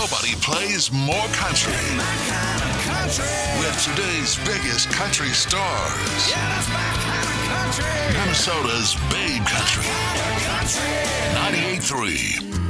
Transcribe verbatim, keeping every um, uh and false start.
Nobody plays more country. With today's biggest country stars. Minnesota's Babe Country. ninety-eight point three